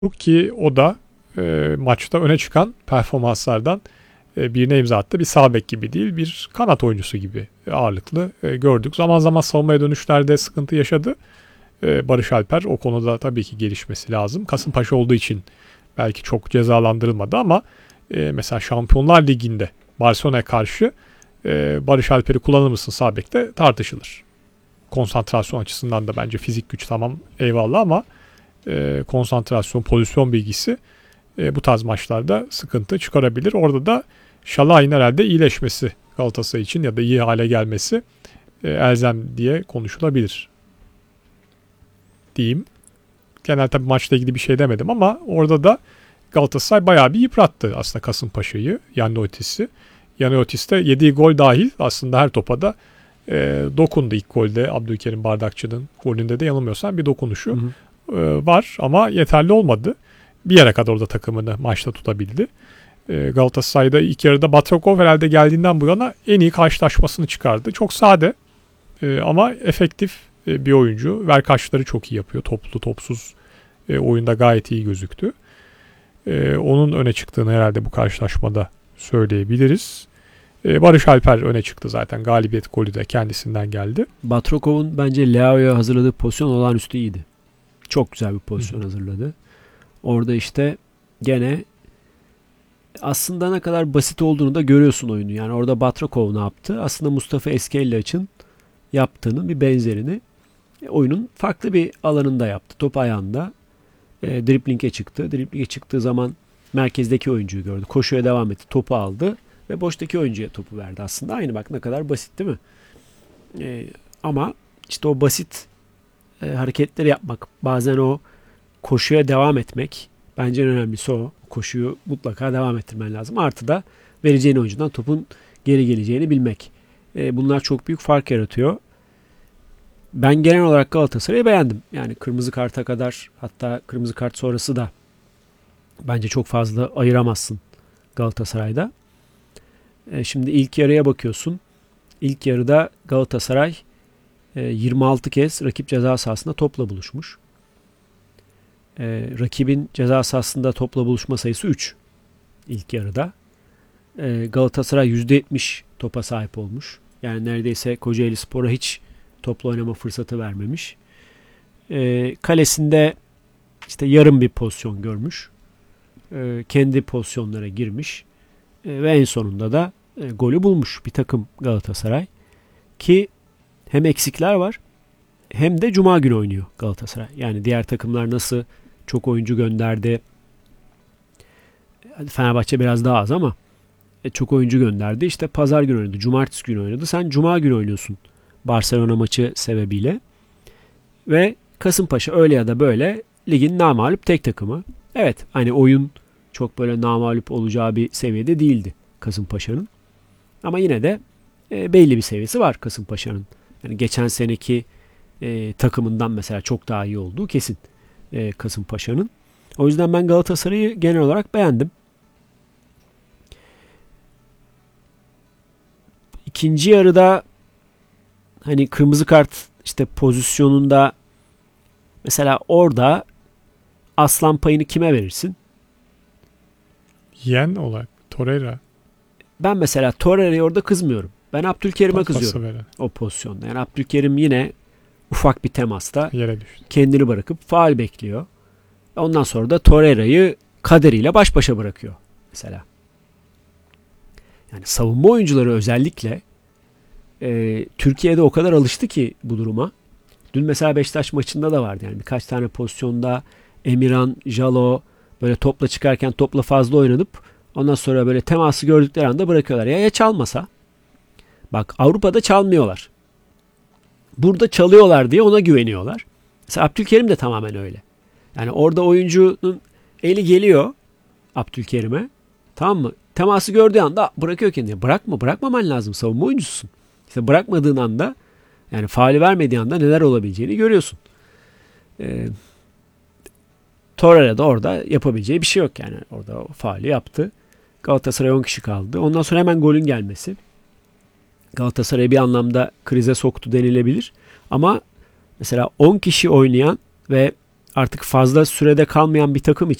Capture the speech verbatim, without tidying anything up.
ki o da e, maçta öne çıkan performanslardan e, birine imza attı. Bir sağ bek gibi değil, bir kanat oyuncusu gibi ağırlıklı e, gördük. Zaman zaman savunmaya dönüşlerde sıkıntı yaşadı. E, Barış Alper o konuda tabii ki gelişmesi lazım. Kasımpaşa olduğu için belki çok cezalandırılmadı ama e, mesela Şampiyonlar Ligi'nde Barcelona'ya karşı e, Barış Alper'i kullanır mısın sağ bekte tartışılır. Konsantrasyon açısından da bence fizik güç tamam eyvallah ama e, konsantrasyon, pozisyon bilgisi e, bu tarz maçlarda sıkıntı çıkarabilir. Orada da Şalai'nin herhalde iyileşmesi Galatasaray için ya da iyi hale gelmesi e, elzem diye konuşulabilir diyeyim. Genel tabii maçla ilgili bir şey demedim ama orada da Galatasaray bayağı bir yıprattı aslında Kasımpaşa'yı, Yanni Otis'i. Yanni Otis de yediği gol dahil aslında her topa da e, dokundu ilk golde. Abdülkerim Bardakçı'nın golünde de yanılmıyorsam bir dokunuşu hı hı. E, var ama yeterli olmadı. Bir yere kadar orada takımını maçta tutabildi. E, Galatasaray'da ilk yarıda Batrakov herhalde geldiğinden bu yana en iyi karşılaşmasını çıkardı. Çok sade e, ama efektif e, bir oyuncu. Verkaçları çok iyi yapıyor. Toplu topsuz e, oyunda gayet iyi gözüktü. E, onun öne çıktığını herhalde bu karşılaşmada söyleyebiliriz. E, Barış Alper öne çıktı zaten. Galibiyet golü de kendisinden geldi. Batrakov'un bence Leao'ya hazırladığı pozisyon olağanüstü iyiydi. Çok güzel bir pozisyon Hı. hazırladı. Orada işte gene aslında ne kadar basit olduğunu da görüyorsun oyunu. Yani orada Batrakov ne yaptı? Aslında Mustafa Eskellaç'ın yaptığının bir benzerini e, oyunun farklı bir alanında yaptı. Top ayağında e, dribling'e çıktı. Dribling'e çıktığı zaman merkezdeki oyuncuyu gördü. Koşuya devam etti. Topu aldı ve boştaki oyuncuya topu verdi aslında. Aynı bak ne kadar basit değil mi? E, ama işte o basit e, hareketleri yapmak, bazen o koşuya devam etmek bence en önemlisi o. Koşuyu mutlaka devam ettirmen lazım. Artı da vereceğin oyuncudan topun geri geleceğini bilmek. E, bunlar çok büyük fark yaratıyor. Ben genel olarak Galatasaray'ı beğendim. Yani kırmızı karta kadar, hatta kırmızı kart sonrası da bence çok fazla ayıramazsın Galatasaray'da. E, şimdi ilk yarıya bakıyorsun. İlk yarıda Galatasaray e, yirmi altı kez rakip ceza sahasında topla buluşmuş. E, rakibin ceza sahasında topla buluşma sayısı üç ilk yarıda. E, Galatasaray yüzde yetmiş topa sahip olmuş. Yani neredeyse Kocaelispor'a hiç topla oynama fırsatı vermemiş. E, kalesinde işte yarım bir pozisyon görmüş. E, kendi pozisyonlara girmiş. E, ve en sonunda da e, golü bulmuş bir takım Galatasaray. Ki hem eksikler var hem de Cuma günü oynuyor Galatasaray. Yani diğer takımlar nasıl çok oyuncu gönderdi. Fenerbahçe biraz daha az ama çok oyuncu gönderdi. İşte pazar günü oynadı. Cumartesi günü oynadı. Sen Cuma günü oynuyorsun. Barcelona maçı sebebiyle. Ve Kasımpaşa öyle ya da böyle ligin namağlup tek takımı. Evet hani oyun çok böyle namağlup olacağı bir seviyede değildi Kasımpaşa'nın. Ama yine de e, belli bir seviyesi var Kasımpaşa'nın. Yani geçen seneki e, takımından mesela çok daha iyi olduğu kesin e, Kasımpaşa'nın. O yüzden ben Galatasaray'ı genel olarak beğendim. İkinci yarıda hani kırmızı kart işte pozisyonunda mesela orada aslan payını kime verirsin? Yen olarak Torreira. Ben mesela Torreira'ya orada kızmıyorum. Ben Abdülkerim'e kızıyorum veren. O pozisyonda. Yani Abdülkerim yine ufak bir temasta yere düştü. Kendini bırakıp faul bekliyor. Ondan sonra da Torreira'yı kaderiyle baş başa bırakıyor mesela. Yani savunma oyuncuları özellikle e, Türkiye'de o kadar alıştı ki bu duruma. Dün mesela Beşiktaş maçında da vardı. Yani birkaç tane pozisyonda Emirhan, Jalo böyle topla çıkarken topla fazla oynanıp ondan sonra böyle teması gördükleri anda bırakıyorlar. Ya ya çalmasa? Bak Avrupa'da çalmıyorlar. Burada çalıyorlar diye ona güveniyorlar. Mesela Abdülkerim de tamamen öyle. Yani orada oyuncunun eli geliyor Abdülkerim'e. Tamam mı? Teması gördüğü anda bırakıyor kendini. Bırakma, bırakmaman lazım. Savunma oyuncusun. İşte bırakmadığın anda yani faali vermediği anda neler olabileceğini görüyorsun. Ee, Torreira da orada yapabileceği bir şey yok yani. Orada faali yaptı. Galatasaray on kişi kaldı. Ondan sonra hemen golün gelmesi. Galatasaray'ı bir anlamda krize soktu denilebilir. Ama mesela on kişi oynayan ve artık fazla sürede kalmayan bir takım